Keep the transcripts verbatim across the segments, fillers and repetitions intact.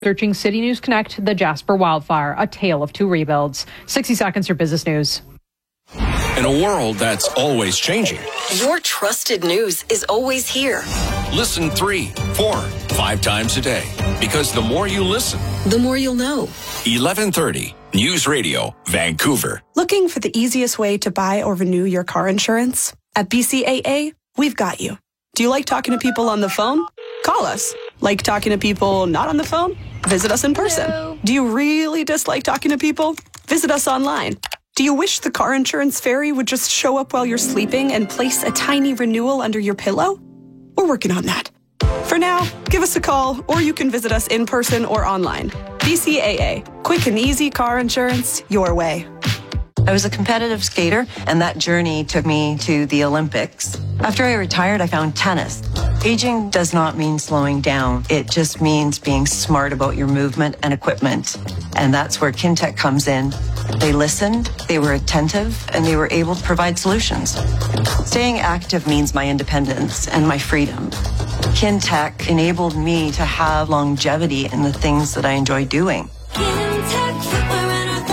Searching City News Connect, the Jasper wildfire, a tale of two rebuilds. sixty seconds for business news. In a world that's always changing, your trusted news is always here. Listen three, four, five times a day. Because the more you listen, the more you'll know. eleven thirty News Radio, Vancouver. Looking for the easiest way to buy or renew your car insurance? At B C A A, we've got you. Do you like talking to people on the phone? Call us. Like talking to people not on the phone? Visit us in person. Hello. Do you really dislike talking to people? Visit us online. Do you wish the car insurance fairy would just show up while you're sleeping and place a tiny renewal under your pillow? We're working on that. For now, give us a call, or you can visit us in person or online. B C A A. Quick and easy car insurance your way. I was a competitive skater, and that journey took me to the Olympics. After I retired, I found tennis. Aging does not mean slowing down. It just means being smart about your movement and equipment. And that's where Kintec comes in. They listened, they were attentive, and they were able to provide solutions. Staying active means my independence and my freedom. Kintec enabled me to have longevity in the things that I enjoy doing. Kintec Footwear and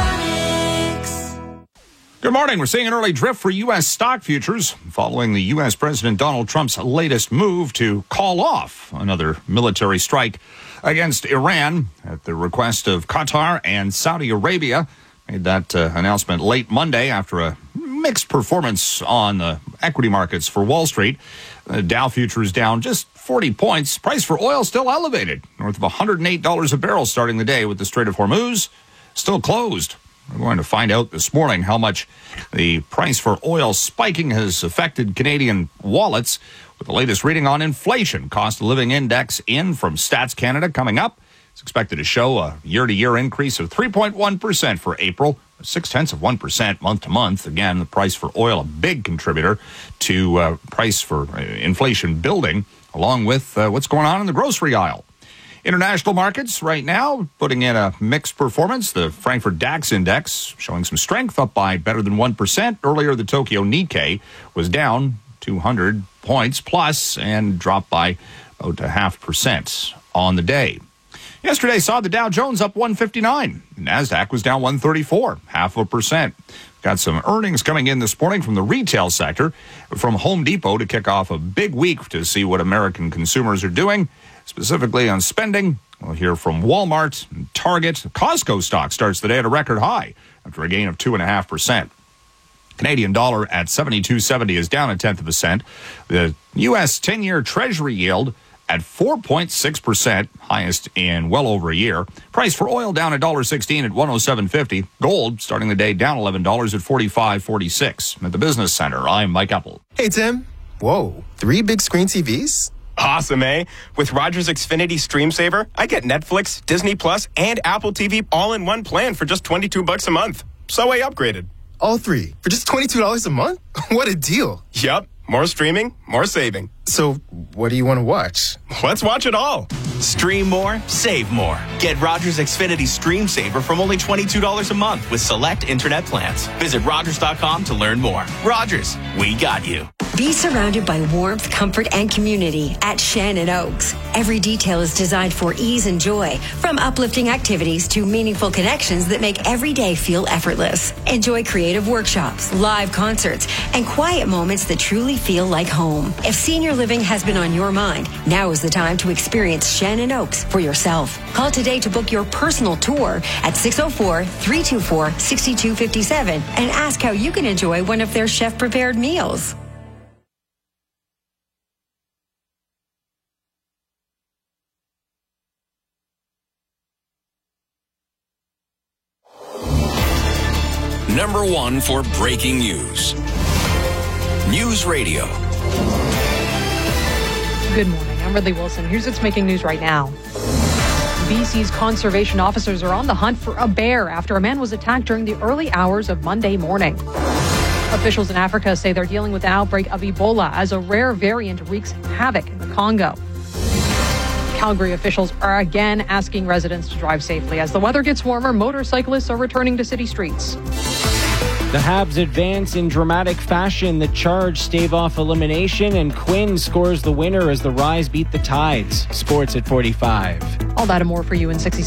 Orthotics. Good morning. We're seeing an early drift for U S stock futures following the U S President Donald Trump's latest move to call off another military strike against Iran at the request of Qatar and Saudi Arabia. Made that uh, announcement late Monday after a mixed performance on the equity markets for Wall Street. The Dow futures down just forty points. Price for oil still elevated, north of one hundred eight dollars a barrel starting the day, with the Strait of Hormuz still closed. We're going to find out this morning how much the price for oil spiking has affected Canadian wallets, with the latest reading on inflation. Cost of living index in from Stats Canada coming up. It's expected to show a year-to-year increase of three point one percent for April, six-tenths of one percent month-to-month. Again, the price for oil, a big contributor to uh, price for uh, inflation building, along with uh, what's going on in the grocery aisle. International markets right now putting in a mixed performance. The Frankfurt DAX index showing some strength, up by better than one percent. Earlier, the Tokyo Nikkei was down two hundred points plus and dropped by about a half percent on the day. Yesterday saw the Dow Jones up one fifty-nine. NASDAQ was down one thirty-four, half a percent. Got some earnings coming in this morning from the retail sector, from Home Depot to kick off a big week to see what American consumers are doing, specifically on spending. We'll hear from Walmart and Target. Costco stock starts the day at a record high after a gain of two point five percent. Canadian dollar at seventy-two seventy is down a tenth of a cent. The U S ten-year Treasury yield at four point six percent, highest in well over a year. Price for oil down one dollar sixteen at one oh seven fifty. Gold starting the day down eleven dollars at forty-five forty-six. At the Business Center, I'm Mike Apple. Hey, Tim. Whoa, three big screen T Vs? Awesome, eh? With Rogers Xfinity Stream Saver, I get Netflix, Disney Plus, and Apple T V all in one plan for just twenty-two bucks a month. So I upgraded. All three for just twenty-two dollars a month? What a deal. Yup. More streaming, more saving. So, what do you want to watch? Let's watch it all. Stream more, save more. Get Rogers Xfinity Stream Saver from only twenty-two dollars a month with select internet plans. Visit Rogers dot com to learn more. Rogers, we got you. Be surrounded by warmth, comfort, and community at Shannon Oaks. Every detail is designed for ease and joy, from uplifting activities to meaningful connections that make every day feel effortless. Enjoy creative workshops, live concerts, and quiet moments that truly feel like home. If senior living has been on your mind, now is the time to experience Shannon Oaks for yourself. Call today to book your personal tour at six oh four, three two four, six two five seven and ask how you can enjoy one of their chef-prepared meals. Number one for breaking news. News Radio. Good morning. I'm Ridley Wilson. Here's what's making news right now. B C's conservation officers are on the hunt for a bear after a man was attacked during the early hours of Monday morning. Officials in Africa say they're dealing with the outbreak of Ebola as a rare variant wreaks havoc in the Congo. Calgary officials are again asking residents to drive safely. As the weather gets warmer, motorcyclists are returning to city streets. The Habs advance in dramatic fashion. The Charge stave off elimination, and Quinn scores the winner as the Rise beat the Tides. Sports at forty-five. All that and more for you in sixty